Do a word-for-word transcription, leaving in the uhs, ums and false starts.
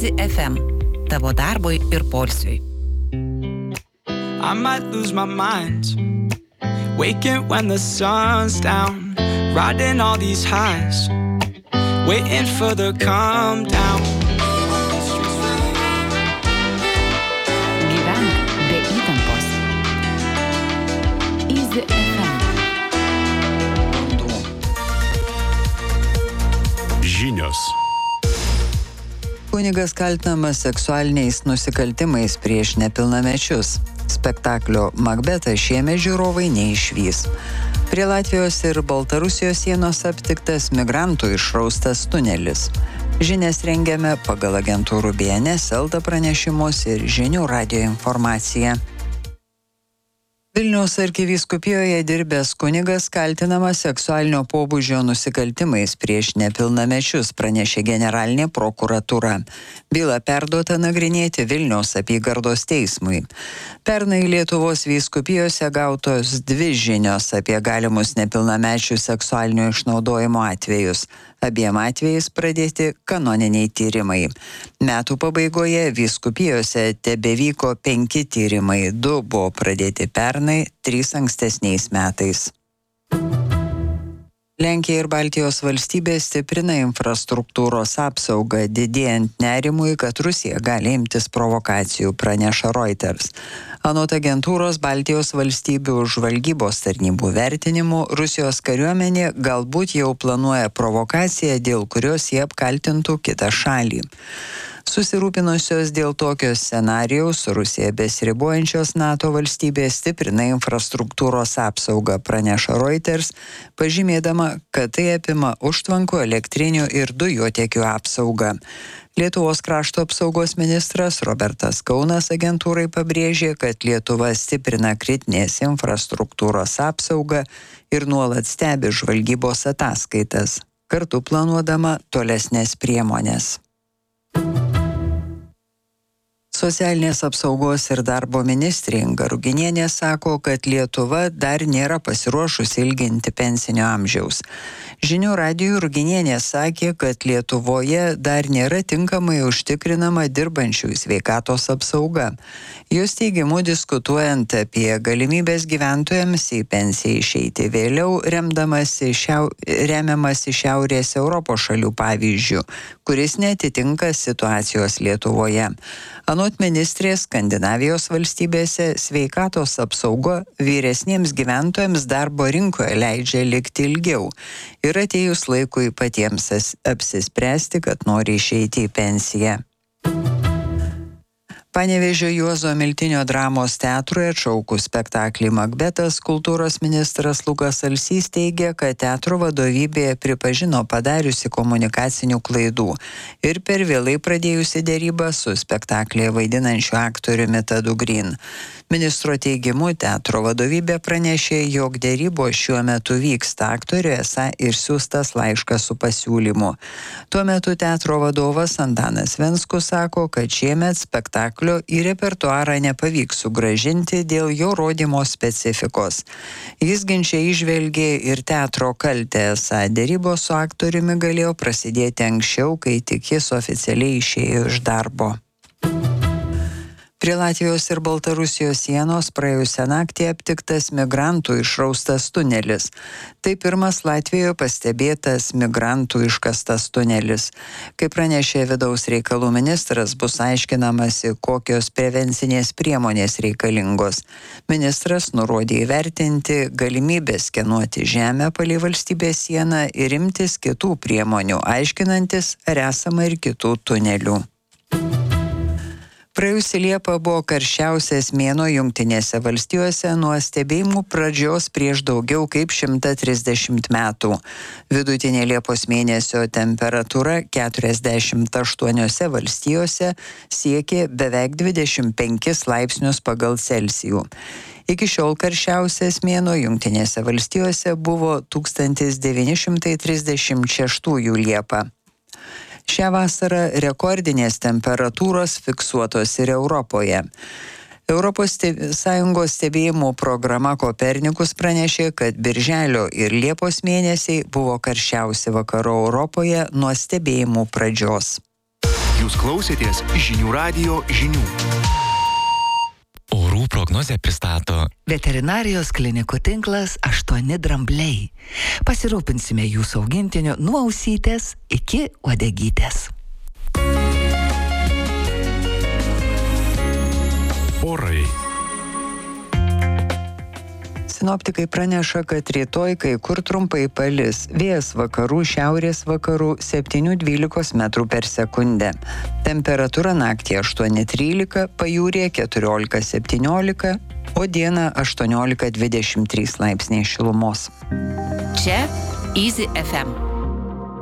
Easy F M. Tavo darbui ir poilsiui. I might lose my mind, waking when the sun's down, riding all these highs, waiting for the calm down. Gyvenk be įtampos. Easy F M. Žinios. Kunigas kaltinamas seksualiniais nusikaltimais prieš nepilnamečius. Spektaklio Makbetas šiemet žiūrovai neišvys. Prie Latvijos ir Baltarusijos sienos aptiktas migrantų išraustas tunelis. Žinias rengiame pagal agentūrų B N S, Elta pranešimus ir Žinių radijo informaciją. Vilniaus arkivyskupijoje dirbęs kunigas kaltinamas seksualinio pobūdžio nusikaltimais prieš nepilnamečius, pranešė generalinė prokuratūra. Byla perduota nagrinėti Vilniaus apygardos teismui. Pernai Lietuvos vyskupijose gautos dvi žinios apie galimus nepilnamečių seksualinio išnaudojimo atvejus. Abiem atvejais pradėti kanoniniai tyrimai. Metų pabaigoje vyskupijose tebevyko penki tyrimai, du buvo pradėti pernai, trys ankstesniais metais. Lenkija ir Baltijos valstybės stiprina infrastruktūros apsaugą, didėjant nerimui, kad Rusija gali imtis provokacijų, praneša Reuters. Anot agentūros Baltijos valstybių žvalgybos tarnybų vertinimų, Rusijos kariuomenė galbūt jau planuoja provokaciją, dėl kurios jie apkaltintų kitą šalį. Susirūpinusios dėl tokio scenarijaus Rusija besiribojančios NATO valstybės stiprina infrastruktūros apsaugą, praneša Reuters, pažymėdama, kad tai apima užtvankų, elektrinių ir dujotiekių apsaugą. Lietuvos krašto apsaugos ministras Robertas Kaunas agentūrai pabrėžė, kad Lietuva stiprina kritinės infrastruktūros apsaugą ir nuolat stebi žvalgybos ataskaitas, kartu planuodama tolesnės priemonės. Socialinės apsaugos ir darbo ministrė Inga Ruginienė sako, kad Lietuva dar nėra pasiruošusi ilginti pensinio amžiaus. Žinių radijui Ruginienė sakė, kad Lietuvoje dar nėra tinkamai užtikrinama dirbančiųjų sveikatos apsauga. Jos teigimu, diskutuojant apie galimybės gyventojams į pensiją išeiti vėliau, remdamasi šiau, remiamasi Šiaurės Europos šalių pavyzdžių, kuris netitinka situacijos Lietuvoje. Anot ministrės, Skandinavijos valstybėse sveikatos apsauga vyresniems gyventojams darbo rinkoje leidžia likti ilgiau ir atėjus laikui patiems apsispręsti, kad nori išeiti į pensiją. Panevėžio Juozo Miltinio dramos teatrui atšaukus spektaklį Makbetas, kultūros ministras Lukas Alsys teigia, kad teatro vadovybė pripažino padariusi komunikacinių klaidų ir per vėlai pradėjusi dėrybą su spektaklėje vaidinančiu aktoriumi Tadu Green. Ministro teigimu, teatro vadovybė pranešė, jog dėrybos šiuo metu vyksta, aktoriui esą ir siųstas laiškas su pasiūlymu. Tuo metu teatro vadovas Antanas Venskus sako, kad šiemet spektaklio į repertuarą nepavyks sugrąžinti dėl jo rodymo specifikos. Jis ginče įžvelgė ir teatro kaltę, esą dėrybos su aktoriumi galėjo prasidėti anksčiau, kai tik jis oficialiai išėjo iš darbo. Prie Latvijos ir Baltarusijos sienos praėjusią naktį aptiktas migrantų išraustas tunelis. Tai pirmas Latvijoje pastebėtas migrantų iškastas tunelis. Kaip pranešė vidaus reikalų ministras, bus aiškinamasi, kokios prevencinės priemonės reikalingos. Ministras nurodė įvertinti galimybę skenuoti žemę palei valstybės sieną ir imtis kitų priemonių, aiškinantis, ar esama ir kitų tunelių. Praėjusi Liepa buvo karščiausias mėnuo Jungtinėse valstijose nuo stebėjimų pradžios prieš daugiau kaip šimtą trisdešimt metų. Vidutinė Liepos mėnesio temperatūra keturiasdešimt aštuoniose valstijose siekė beveik dvidešimt penkis laipsnius pagal Celsijų. Iki šiol karščiausias mėnuo Jungtinėse valstijose buvo tūkstantis devyni šimtai trisdešimt šeštųjų Liepą. Šią vasarą rekordinės temperatūros fiksuotos ir Europoje. Europos Sąjungos stebėjimų programa Kopernikus pranešė, kad birželio ir Liepos mėnesiai buvo karščiausi vakarų Europoje nuo stebėjimų pradžios. Jūs klausėtės Žinių radijo žinių. Orų prognozę pristato Veterinarijos klinikų tinklas aštuoni drambliai. Pasirūpinsime jūsų augintiniu nuo ausytės iki uodegytės. Orai. Sinoptikai praneša, kad rytoj kai kur trumpai palis. Vėjas vakarų, šiaurės vakarų septyni dvylika metrų per sekundę. Temperatūra naktį aštuoni trylika, pajūryje keturiolika septyniolika, o dieną aštuoniolika dvidešimt trys laipsniai šilumos. Čia Easy F M.